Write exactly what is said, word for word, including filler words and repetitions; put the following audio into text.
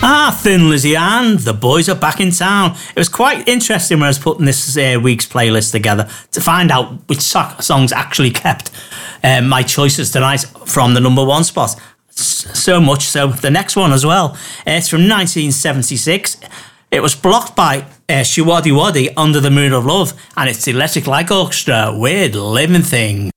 Ah, Thin Lizzy and the boys are back in town. It was quite interesting when I was putting this uh, week's playlist together to find out which so- songs actually kept uh, my choices tonight from the number one spot. S- so much so, the next one as well. Uh, it's from nineteen seventy-six. It was blocked by uh, Showaddy Waddy, Under the Moon of Love, and it's the Electric Light Orchestra with Living Thing.